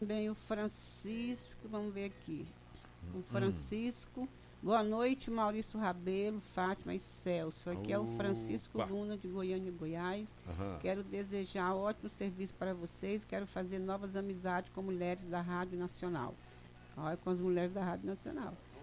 Também o Francisco, vamos ver aqui. O Francisco. Boa noite, Maurício Rabelo, Fátima e Celso. Aqui é o Francisco Opa. Luna, de Goiânia, Goiás. Aham. Quero desejar ótimo serviço para vocês. Quero fazer novas amizades com mulheres da Rádio Nacional. Olha, com as mulheres da Rádio Nacional.